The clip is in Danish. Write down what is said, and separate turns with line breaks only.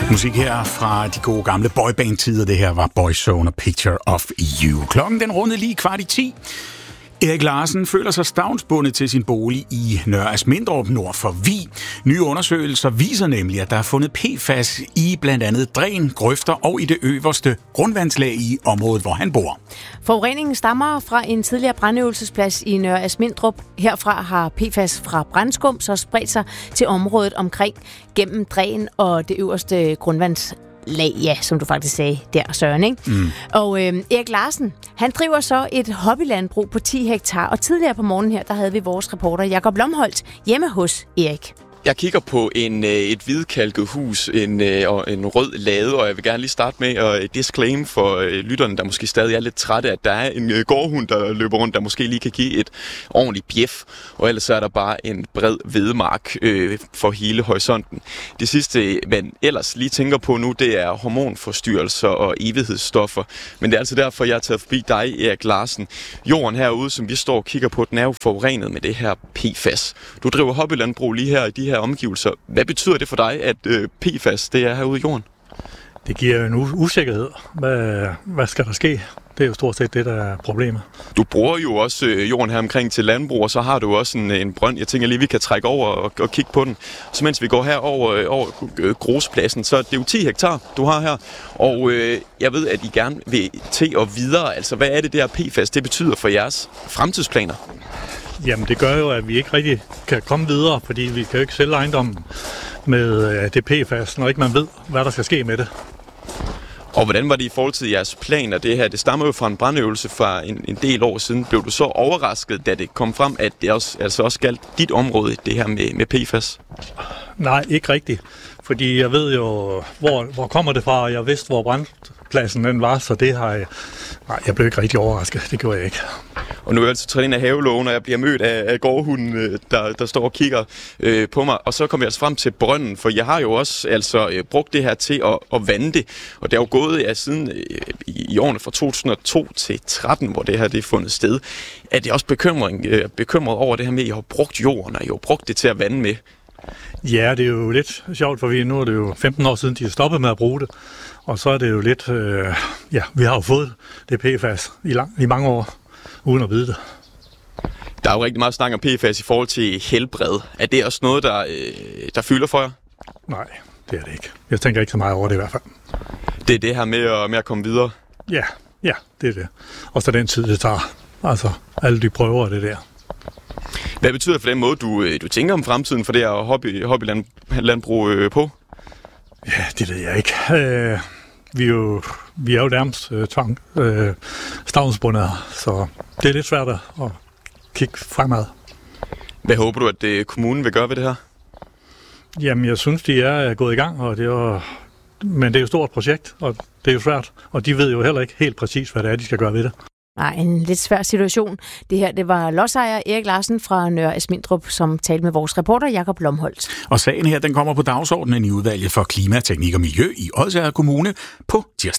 Musik her fra de gode gamle boyband-tider. Det her var Boyzone og Picture of You. Klokken den rundede lige 9:15. Erik Larsen føler sig stavnsbundet til sin bolig i Nørre Asmindrup nord for Vig. Nye undersøgelser viser nemlig, at der er fundet PFAS i blandt andet dræn, grøfter og i det øverste grundvandslag i området, hvor han bor.
Forureningen stammer fra en tidligere brandøvelsesplads i Nørre Asmindrup. Herfra har PFAS fra brandskum så spredt sig til området omkring gennem dræn og det øverste grundvandslag. Ja, som du faktisk sagde der, Søren, ikke? Og Erik Larsen, han driver så et hobbylandbrug på 10 hektar, og tidligere på morgenen her, der havde vi vores reporter Jakob Lomholdt hjemme hos Erik.
Jeg kigger på et hvidkalket hus og en rød lade, og jeg vil gerne lige starte med at disclaim for lytterne, der måske stadig er lidt trætte, at der er en gårdhund, der løber rundt, der måske lige kan give et ordentligt bjef, og ellers er der bare en bred hvedemark for hele horisonten. Det sidste, man ellers lige tænker på nu, det er hormonforstyrrelser og evighedsstoffer, men det er altså derfor, jeg har taget forbi dig, Erik Larsen. Jorden herude, som vi står og kigger på, den er jo forurenet med det her PFAS. Du driver hobbylandbrug lige her i de her omgivelser. Hvad betyder det for dig, at PFAS det er herude i jorden?
Det giver en usikkerhed. Hvad skal der ske? Det er jo stort set det, der er problemet.
Du bruger jo også jorden her omkring til landbrug, og så har du også en brønd. Jeg tænker lige, vi kan trække over og kigge på den. Så mens vi går her over gruspladsen, så det er jo 10 hektar, du har her. Og jeg ved, at I gerne vil til og videre. Altså, hvad er det der PFAS, det betyder for jeres fremtidsplaner?
Jamen, det gør jo, at vi ikke rigtig kan komme videre, fordi vi kan jo ikke sælge ejendommen med det PFAS, når ikke man ved, hvad der skal ske med det.
Og hvordan var det i forhold til jeres planer? Det her, det stammer jo fra en brandøvelse fra en del år siden. Blev du så overrasket, da det kom frem, at det også galt dit område, det her med PFAS?
Nej, ikke rigtigt. Fordi jeg ved jo, hvor kommer det fra, og jeg vidste, hvor brandpladsen den var, så det har jeg... Nej, jeg blev ikke rigtig overrasket. Det gjorde jeg ikke.
Og nu er jeg altså trænet ind af havelågen, og jeg bliver mødt af gårdhunden, der står og kigger på mig. Og så kommer jeg altså frem til brønden, for jeg har jo også brugt det her til at vande det. Og det er jo gået siden i årene fra 2002 til 2013, hvor det her det er fundet sted. Er det også bekymret over det her med, at I har brugt jorden, og I har brugt det til at vande med?
Ja, det er jo lidt sjovt, for nu er det jo 15 år siden, de har stoppet med at bruge det. Og så er det jo lidt... vi har jo fået det PFAS i mange år, uden at vide det.
Der er jo rigtig meget snak om PFAS i forhold til helbred. Er det også noget, der fylder for jer?
Nej, det er det ikke. Jeg tænker ikke så meget over det i hvert fald.
Det er det her med at komme videre?
Ja, det er det. Og så den tid, det tager. Altså, alle de prøver det der.
Hvad betyder det for den måde, du tænker om fremtiden for det her hobbylandbrug på?
Ja, det ved jeg ikke. Vi er jo nærmest stavnsbundet, så det er lidt svært at kigge fremad.
Hvad håber du, at kommunen vil gøre ved det her?
Jamen, jeg synes, de er gået i gang, men det er jo et stort projekt, og det er jo svært. Og de ved jo heller ikke helt præcis, hvad det er, de skal gøre ved det.
Nej, en lidt svær situation. Det her, det var lodsejer Erik Larsen fra Nørre Asmindrup, som talte med vores reporter Jakob Lomholdt.
Og sagen her, den kommer på dagsordenen i udvalget for klima, teknik og miljø i Odsherred Kommune på tirsdag.